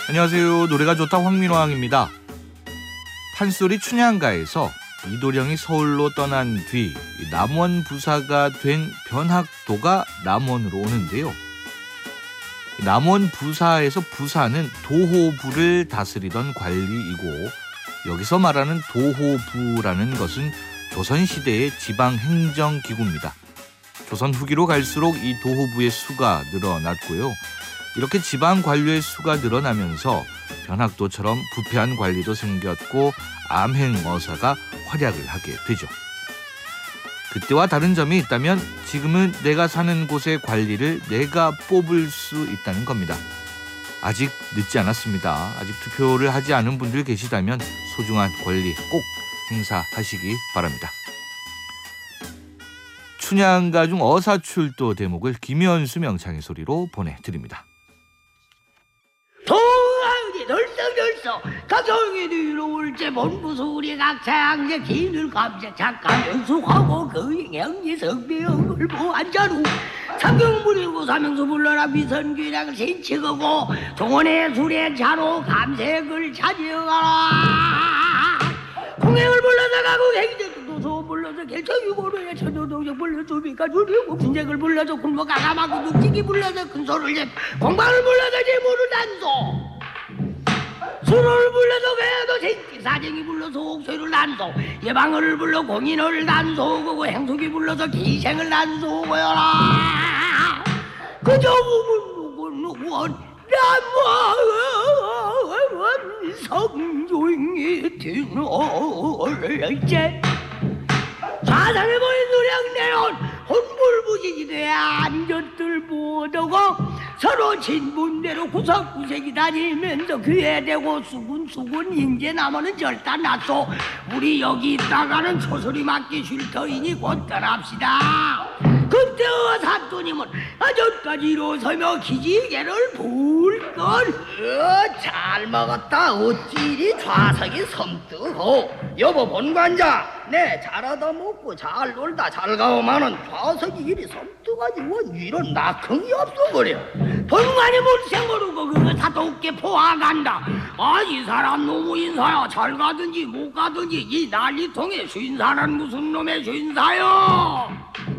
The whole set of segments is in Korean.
안녕하세요. 노래가 좋다 황민왕입니다. 판소리 춘향가에서 이도령이 서울로 떠난 뒤 남원 부사가 된 변학도가 남원으로 오는데요. 남원 부사에서 부사는 도호부를 다스리던 관리이고, 여기서 말하는 도호부라는 것은 조선시대의 지방행정기구입니다. 조선 후기로 갈수록 이 도호부의 수가 늘어났고요. 이렇게 지방 관료의 수가 늘어나면서 변학도처럼 부패한 관리도 생겼고 암행어사가 활약을 하게 되죠. 그때와 다른 점이 있다면 지금은 내가 사는 곳의 관리를 내가 뽑을 수 있다는 겁니다. 아직 늦지 않았습니다. 아직 투표를 하지 않은 분들 계시다면 소중한 권리 꼭 행사하시기 바랍니다. 춘향가 중 어사출도 대목을 김현수 명창의 소리로 보내드립니다. 동아리 덜썩덜썩 각성이 뒤로 올제 본부소리 각창제 기늘 감자 작가 연수하고 그행이 성비형을 보안자루 삼경부리고 사명수 불러라 비선귀락을 신치고 동원의 술에 자로 감색을 찾아가라 공행을 불러서 가고 갱제 도소 불러서 결정유고로에 천도동정 불러서 비가주리고 분쟁을 불러서 굶어 가감하고 육지기 불러서 큰소를 내 공방을 불러서 제물을 단소 술을 불러서 외도 생기 사정이 불러서 옥쇠를 단소 예방을 불러 공인을 단소고 행속이 불러서 기생을 단소고여라 그저 누군 남원 성조잉이 뒤놀제 사상에 보인 노량내론 혼불부진이 돼 안전들 못하고 서로 진분대로 구석구석이 다니면서 귀에대고 수군수군 인제 나무는 절단 났소 우리 여기 있다가는 소소리 맞기 쉴터이니 곧 떠납시다 그때 사또님은 저까지 일어서며 기지개를 불건 잘 먹었다. 어찌 이리 좌석이 섬뜩호. 여보 본관자, 네 잘하다 먹고 잘 놀다 잘 가오마는 좌석이 이리 섬뜩하지 원 이런 낙흥이 없어 그래. 본관이 못생 모르고 그거 사또께 포화간다 이 사람 너무 인사야 잘 가든지 못 가든지 이 난리통에 쉰사는 무슨 놈의 쉰사요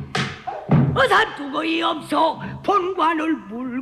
사또거이 없어 본관을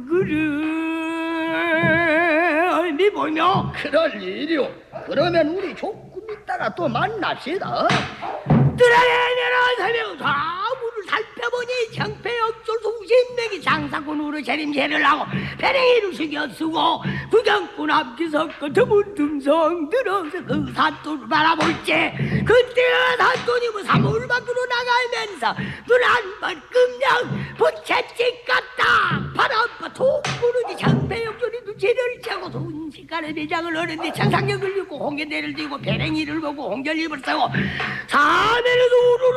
물그름이 보며 그럴 일이오. 그러면 우리 조금 있다가 또 만납시다. 드라이내라 새벽 사물을 살펴보니 장패역졸 수십명이 장사꾼으로 재림제를 하고 배랭이를 숙여쓰고 구경꾼 앞기석과 드문듬성 들어서 그 사또를 바라볼지 그때 사또님은 사물 밖으로 나가면서 눈 한 번 끔냥 부채찍 같다 바람과 톡 부르지 장패역졸이 눈치를 채고 순식간에 내장을 하는데 장상력을 입고 홍련대를 들고 배랭이를 보고 홍결잎을 쓰고 사면에서 우르르